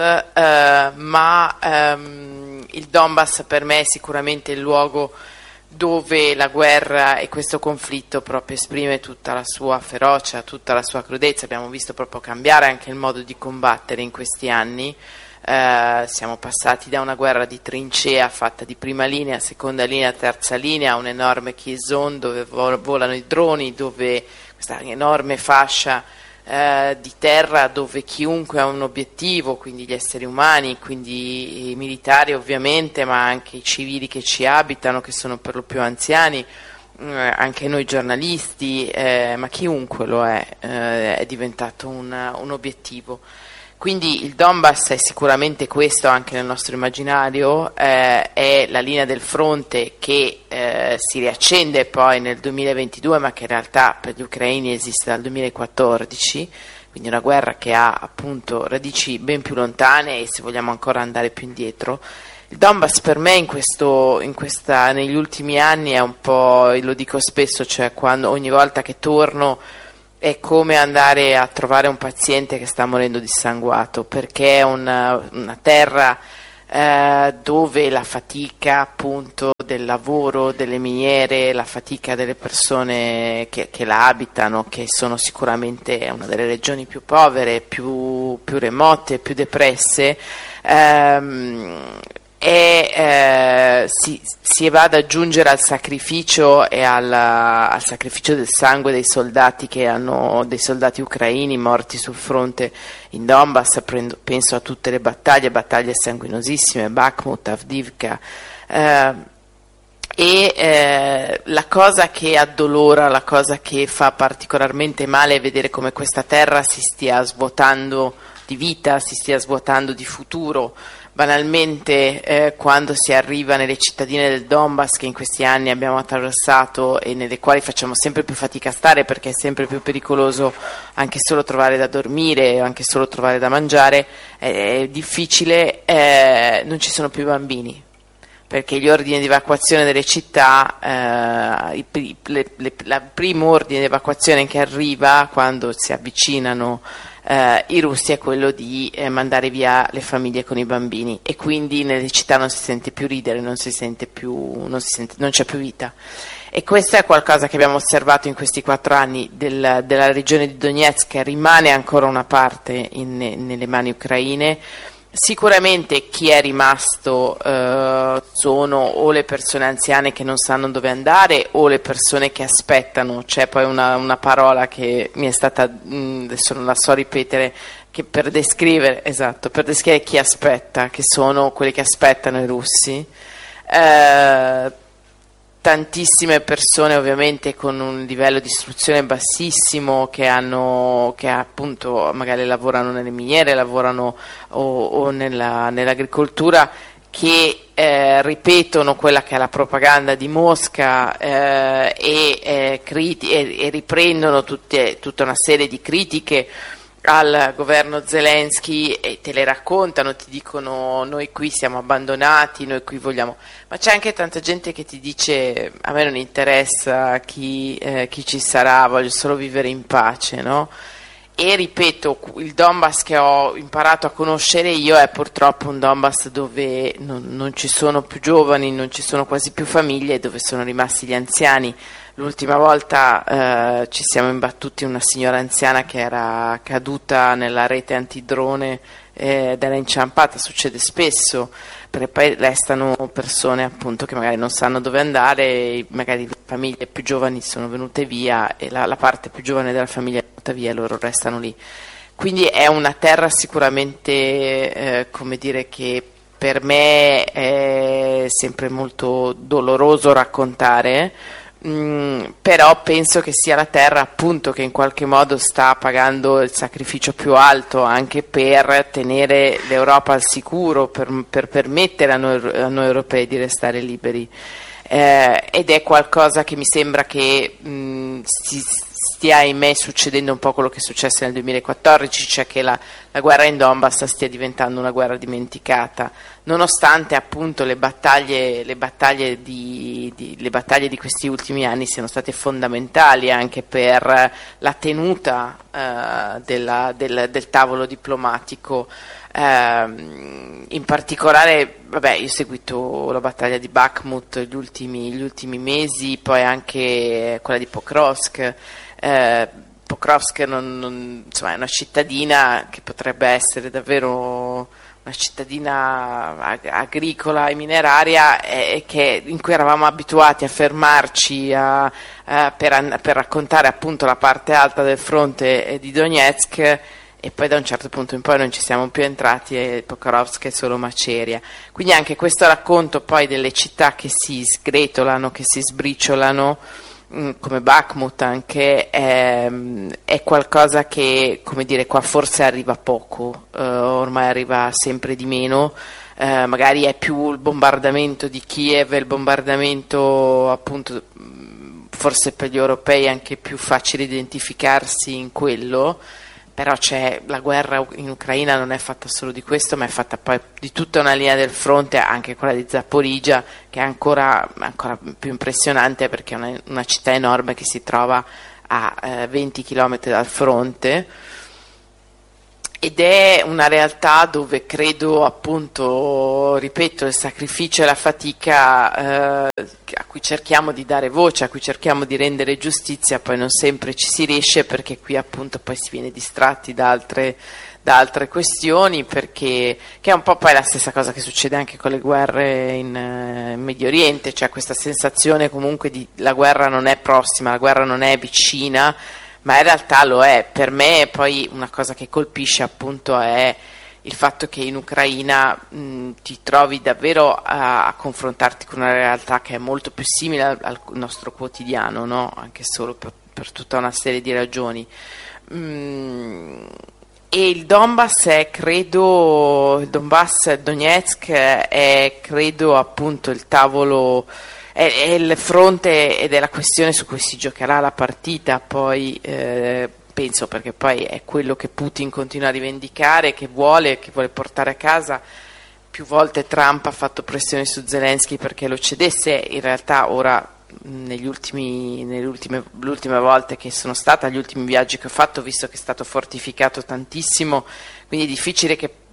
[SPEAKER 4] ma il Donbass per me è sicuramente il luogo dove la guerra e questo conflitto proprio esprime tutta la sua ferocia, tutta la sua crudezza. Abbiamo visto proprio cambiare anche il modo di combattere in questi anni. Siamo passati da una guerra di trincea fatta di prima linea, seconda linea, terza linea, a un'enorme kill zone dove volano i droni, dove questa enorme fascia di terra dove chiunque ha un obiettivo, quindi gli esseri umani, quindi i militari ovviamente, ma anche i civili che ci abitano, che sono per lo più anziani, anche noi giornalisti, ma chiunque lo è diventato un obiettivo. Quindi il Donbass è sicuramente questo anche nel nostro immaginario, è la linea del fronte che si riaccende poi nel 2022, ma che in realtà per gli ucraini esiste dal 2014, quindi una guerra che ha appunto radici ben più lontane e, se vogliamo ancora andare più indietro. Il Donbass per me negli ultimi anni è un po', lo dico spesso, cioè ogni volta che torno è come andare a trovare un paziente che sta morendo dissanguato, perché è una terra dove la fatica appunto del lavoro, delle miniere, la fatica delle persone che la abitano, che sono sicuramente una delle regioni più povere, più remote, più depresse, si va ad aggiungere al sacrificio e al sacrificio del sangue dei soldati dei soldati ucraini morti sul fronte in Donbass. Penso a tutte le battaglie sanguinosissime, Bakhmut, Avdiivka, la cosa che addolora, la cosa che fa particolarmente male è vedere come questa terra si stia svuotando di vita, si stia svuotando di futuro. Banalmente, quando si arriva nelle cittadine del Donbass che in questi anni abbiamo attraversato e nelle quali facciamo sempre più fatica a stare, perché è sempre più pericoloso anche solo trovare da dormire, anche solo trovare da mangiare, è difficile, non ci sono più bambini, perché gli ordini di evacuazione delle città, il primo ordine di evacuazione che arriva quando si avvicinano i russi è quello di mandare via le famiglie con i bambini, e quindi nelle città non si sente più ridere, non c'è più vita. E questo è qualcosa che abbiamo osservato in questi 4 anni della regione di Donetsk, che rimane ancora una parte nelle mani ucraine. Sicuramente chi è rimasto sono o le persone anziane che non sanno dove andare o le persone che aspettano. C'è poi una parola che mi è stata, adesso non la so ripetere, che per descrivere chi aspetta, che sono quelli che aspettano i russi. Tantissime persone ovviamente con un livello di istruzione bassissimo che appunto magari lavorano nelle miniere, lavorano o nell'agricoltura, che ripetono quella che è la propaganda di Mosca e riprendono tutta una serie di critiche al governo Zelensky e te le raccontano, ti dicono noi qui siamo abbandonati, noi qui vogliamo, ma c'è anche tanta gente che ti dice a me non interessa chi ci sarà, voglio solo vivere in pace, no? E ripeto, il Donbass che ho imparato a conoscere io è purtroppo un Donbass dove non ci sono più giovani, non ci sono quasi più famiglie, dove sono rimasti gli anziani. L'ultima volta ci siamo imbattuti in una signora anziana che era caduta nella rete antidrone ed era inciampata, succede spesso, perché poi restano persone appunto che magari non sanno dove andare, magari le famiglie più giovani sono venute via e la parte più giovane della famiglia è venuta via e loro restano lì. Quindi è una terra sicuramente, come dire, che per me è sempre molto doloroso raccontare, però penso che sia la terra appunto che in qualche modo sta pagando il sacrificio più alto anche per tenere l'Europa al sicuro, per permettere a noi europei di restare liberi, ed è qualcosa che mi sembra che stia ahimè succedendo un po' quello che è successo nel 2014, cioè che la guerra in Donbass stia diventando una guerra dimenticata, nonostante appunto le battaglie di questi ultimi anni siano state fondamentali anche per la tenuta del tavolo diplomatico. In particolare, vabbè, io ho seguito la battaglia di Bakhmut gli ultimi mesi, poi anche quella di Pokrovsk. Pokrovsk insomma, è una cittadina che potrebbe essere davvero una cittadina agricola e mineraria in cui eravamo abituati a fermarci per raccontare appunto la parte alta del fronte di Donetsk, e poi da un certo punto in poi non ci siamo più entrati e Pokrovsk è solo maceria. Quindi anche questo racconto poi delle città che si sgretolano, che si sbriciolano, come Bakhmut anche, è qualcosa che, come dire, qua forse arriva poco, ormai arriva sempre di meno. Magari è più il bombardamento di Kiev, il bombardamento appunto forse per gli europei anche più facile identificarsi in quello, però c'è la guerra in Ucraina non è fatta solo di questo, ma è fatta poi di tutta una linea del fronte, anche quella di Zaporizhzhia, che è ancora più impressionante perché è una città enorme che si trova a 20 km dal fronte, ed è una realtà dove credo appunto, ripeto, il sacrificio e la fatica a cui cerchiamo di dare voce, a cui cerchiamo di rendere giustizia, poi non sempre ci si riesce, perché qui appunto poi si viene distratti da altre questioni, perché che è un po' poi la stessa cosa che succede anche con le guerre in Medio Oriente, cioè questa sensazione comunque di la guerra non è prossima, la guerra non è vicina, ma in realtà lo è. Per me poi una cosa che colpisce appunto è il fatto che in Ucraina ti trovi davvero a confrontarti con una realtà che è molto più simile al nostro quotidiano, no? Anche solo per tutta una serie di ragioni. E il Donbass Donetsk è credo appunto il tavolo, è il fronte ed è la questione su cui si giocherà la partita, poi penso, perché poi è quello che Putin continua a rivendicare, che vuole portare a casa. Più volte Trump ha fatto pressione su Zelensky perché lo cedesse, in realtà ora le ultime volte che sono stata, gli ultimi viaggi che ho fatto, visto che è stato fortificato tantissimo, quindi è difficile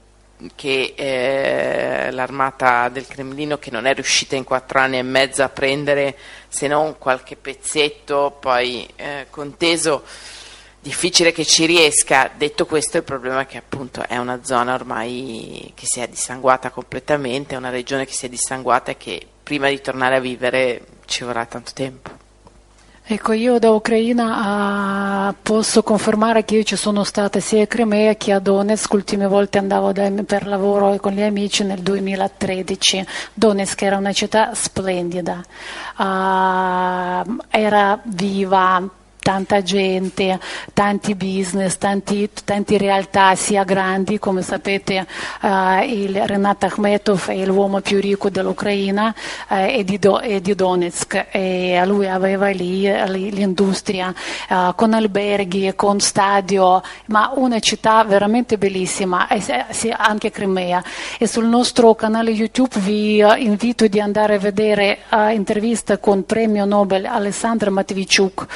[SPEAKER 4] che l'armata del Cremlino, che non è riuscita in 4 anni e mezzo a prendere se non qualche pezzetto poi conteso, difficile che ci riesca. Detto questo, il problema è che appunto è una zona ormai che si è dissanguata completamente, è una regione che si è dissanguata e che prima di tornare a vivere ci vorrà tanto tempo.
[SPEAKER 3] Ecco, io da Ucraina posso confermare che io ci sono stata sia a Crimea che a Donetsk. Ultime volte andavo per lavoro con gli amici nel 2013. Donetsk era una città splendida, era viva, tanta gente, tanti business, tante realtà sia grandi, come sapete il Renat Akhmetov è l'uomo più ricco dell'Ucraina e di Donetsk, e lui aveva lì l'industria con alberghi, con stadio, ma una città veramente bellissima, anche Crimea. E sul nostro canale YouTube vi invito di andare a vedere intervista con premio Nobel Alessandra Matviichuk,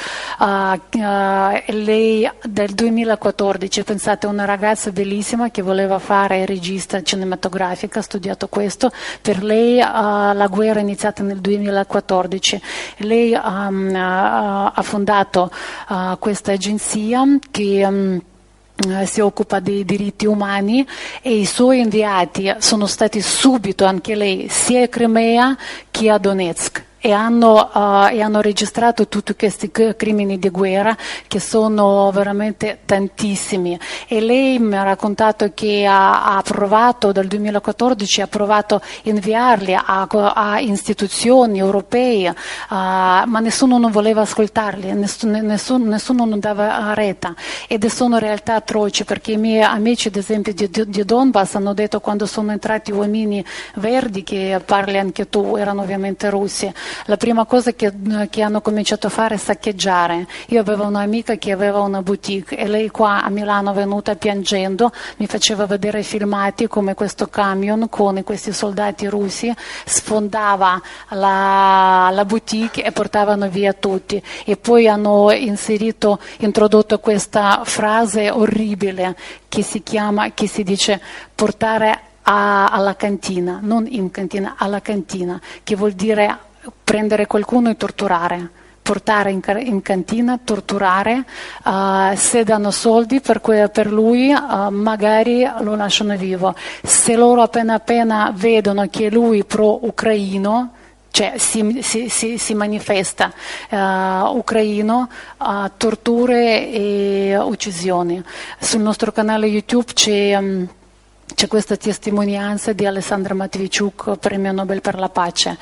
[SPEAKER 3] lei del 2014, pensate, una ragazza bellissima che voleva fare regista cinematografica, ha studiato questo, per lei la guerra è iniziata nel 2014, lei ha fondato questa agenzia che si occupa dei diritti umani, e i suoi inviati sono stati subito, anche lei, sia a Crimea che a Donetsk. E hanno registrato tutti questi crimini di guerra, che sono veramente tantissimi. E lei mi ha raccontato che ha provato, dal 2014 ha provato a inviarli a istituzioni europee, ma nessuno non voleva ascoltarli, nessuno non dava retta. Ed sono realtà atroci, perché i miei amici, ad esempio di Donbass, hanno detto, quando sono entrati uomini verdi, che parli anche tu, erano ovviamente russi, la prima cosa che hanno cominciato a fare è saccheggiare. Io avevo un'amica che aveva una boutique, e lei qua a Milano è venuta piangendo, mi faceva vedere filmati come questo camion con questi soldati russi sfondava la boutique e portavano via tutti. E poi hanno introdotto questa frase orribile che si dice portare alla cantina, non in cantina, alla cantina, che vuol dire prendere qualcuno e torturare, portare in cantina, torturare, se danno soldi per lui, magari lo lasciano vivo. Se loro appena vedono che lui è pro-ucraino, cioè si manifesta ucraino, torture e uccisioni. Sul nostro canale YouTube c'è questa testimonianza di Alessandra Matviichuk, premio Nobel per la pace.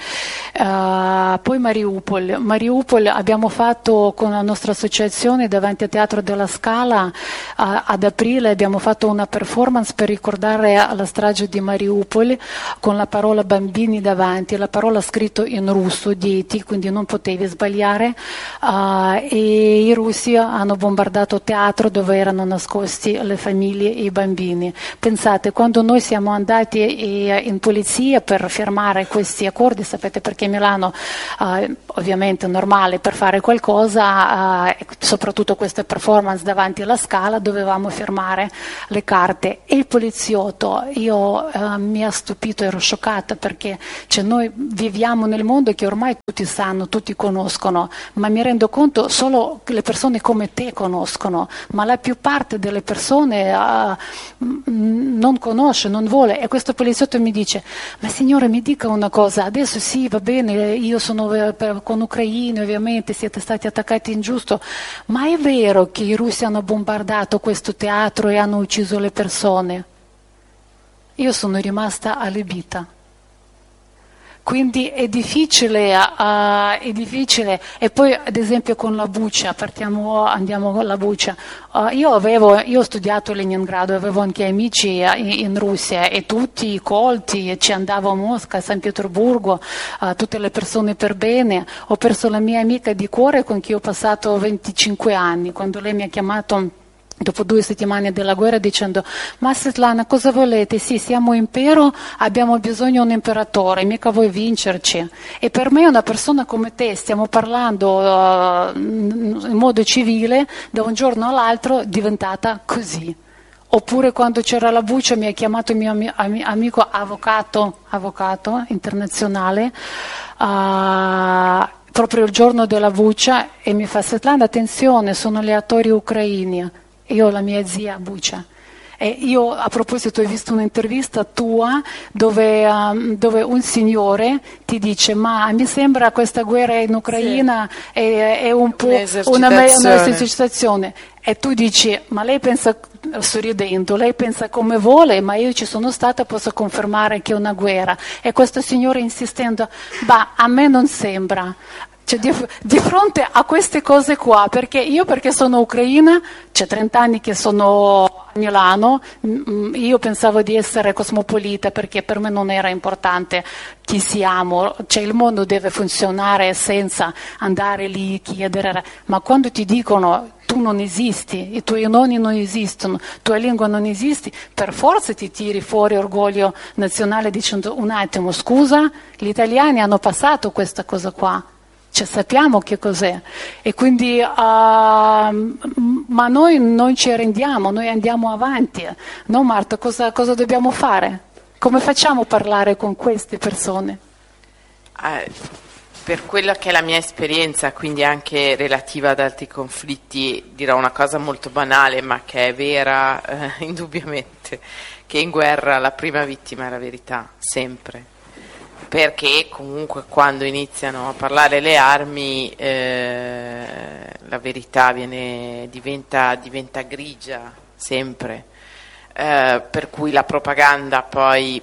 [SPEAKER 3] Poi Mariupol abbiamo fatto con la nostra associazione davanti al Teatro della Scala, ad aprile abbiamo fatto una performance per ricordare la strage di Mariupol, con la parola bambini davanti, la parola scritto in russo dietro, quindi non potevi sbagliare, e i russi hanno bombardato il teatro dove erano nascosti le famiglie e i bambini. Pensate, quando noi siamo andati in polizia per firmare questi accordi, sapete, perché Milano ovviamente è normale, per fare qualcosa, soprattutto queste performance davanti alla Scala, dovevamo firmare le carte, e il poliziotto, mi ha stupito, ero scioccata, perché noi viviamo nel mondo che ormai tutti sanno, tutti conoscono, ma mi rendo conto solo che le persone come te conoscono, ma la più parte delle persone non conosce, non vuole. E questo poliziotto mi dice: ma signore, mi dica una cosa, adesso sì, va bene, io sono con ucraini, ovviamente siete stati attaccati ingiusto, ma è vero che i russi hanno bombardato questo teatro e hanno ucciso le persone? Io sono rimasta allibita. Quindi è difficile. E poi ad esempio con la Bucha, andiamo con la Bucha. Io ho studiato a Leningrado, avevo anche amici in Russia, e tutti colti, ci andavo a Mosca, a San Pietroburgo, tutte le persone per bene. Ho perso la mia amica di cuore con cui ho passato 25 anni, quando lei mi ha chiamato dopo 2 settimane della guerra dicendo: ma Svetlana, cosa volete? Sì, siamo impero, abbiamo bisogno di un imperatore, mica vuoi vincerci. E per me una persona come te, stiamo parlando in modo civile, da un giorno all'altro è diventata così. Oppure quando c'era la Bucha mi ha chiamato il mio amico avvocato internazionale, proprio il giorno della Bucha, e mi fa: Svetlana, attenzione, sono gli attori ucraini. Io ho la mia zia a Bucha. E io, a proposito, ho visto un'intervista tua dove un signore ti dice: ma mi sembra questa guerra in Ucraina è un po' un'esercitazione. E tu dici: ma lei pensa, sorridendo, lei pensa come vuole, ma io ci sono stata, posso confermare che è una guerra. E questo signore insistendo: a me non sembra. Cioè, di fronte a queste cose qua, perché sono ucraina, c'è 30 anni che sono a Milano, io pensavo di essere cosmopolita perché per me non era importante chi siamo, cioè il mondo deve funzionare senza andare lì, chiedere, ma quando ti dicono tu non esisti, i tuoi nonni non esistono, tua lingua non esiste, per forza ti tiri fuori orgoglio nazionale dicendo un attimo, scusa, gli italiani hanno passato questa cosa qua. Cioè, sappiamo che cos'è e quindi ma noi non ci arrendiamo, noi andiamo avanti, no Marta? Cosa dobbiamo fare? Come facciamo a parlare con queste persone?
[SPEAKER 4] Per quella che è la mia esperienza, quindi anche relativa ad altri conflitti, dirò una cosa molto banale ma che è vera indubbiamente, che in guerra la prima vittima è la verità, sempre. Perché comunque quando iniziano a parlare le armi la verità diventa grigia sempre, per cui la propaganda poi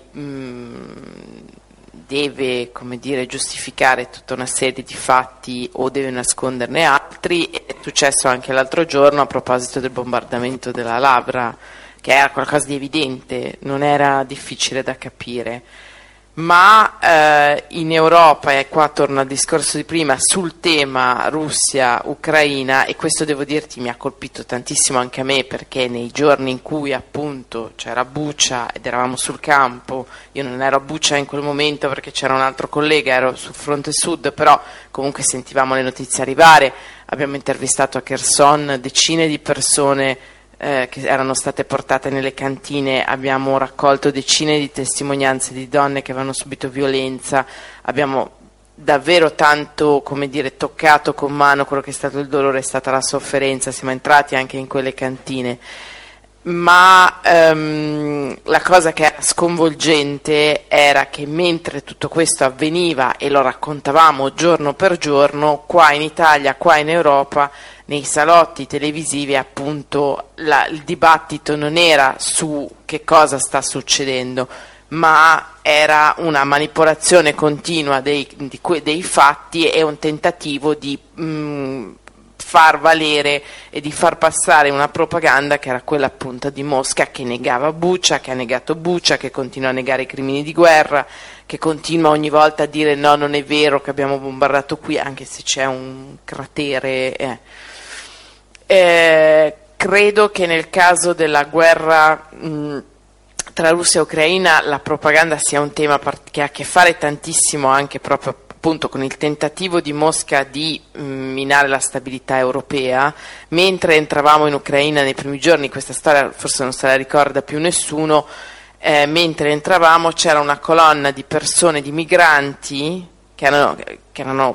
[SPEAKER 4] deve, come dire, giustificare tutta una serie di fatti o deve nasconderne altri. È successo anche l'altro giorno a proposito del bombardamento della Lavra, che era qualcosa di evidente, non era difficile da capire. Ma in Europa, e qua torno al discorso di prima, sul tema Russia-Ucraina, e questo devo dirti mi ha colpito tantissimo anche a me, perché nei giorni in cui appunto c'era Bucha ed eravamo sul campo, io non ero a Bucha in quel momento perché c'era un altro collega, ero sul fronte sud, però comunque sentivamo le notizie arrivare, abbiamo intervistato a Kherson decine di persone che erano state portate nelle cantine, abbiamo raccolto decine di testimonianze di donne che avevano subito violenza, abbiamo davvero tanto, come dire, toccato con mano quello che è stato il dolore, è stata la sofferenza, siamo entrati anche in quelle cantine, ma la cosa che era sconvolgente era che mentre tutto questo avveniva e lo raccontavamo giorno per giorno, qua in Italia, qua in Europa, nei salotti televisivi appunto il dibattito non era su che cosa sta succedendo, ma era una manipolazione continua dei fatti e un tentativo di far valere e di far passare una propaganda che era quella appunto di Mosca, che negava Bucha, che ha negato Bucha, che continua a negare i crimini di guerra, che continua ogni volta a dire no, non è vero che abbiamo bombardato qui, anche se c'è un cratere. Credo che nel caso della guerra tra Russia e Ucraina la propaganda sia un tema che ha a che fare tantissimo anche proprio appunto con il tentativo di Mosca di minare la stabilità europea. Mentre entravamo in Ucraina nei primi giorni, questa storia forse non se la ricorda più nessuno, mentre entravamo c'era una colonna di persone, di migranti che erano